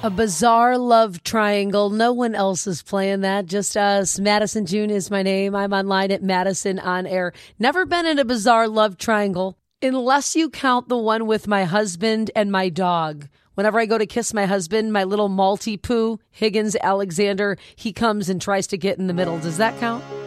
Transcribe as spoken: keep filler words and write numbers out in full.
A bizarre love triangle. No one else is playing that. Just us. Madison June is my name. I'm online at Madison On Air. Never been in a bizarre love triangle unless you count the one with my husband and my dog. Whenever I go to kiss my husband, my little Maltese poo, Higgins Alexander, he comes and tries to get in the middle. Does that count?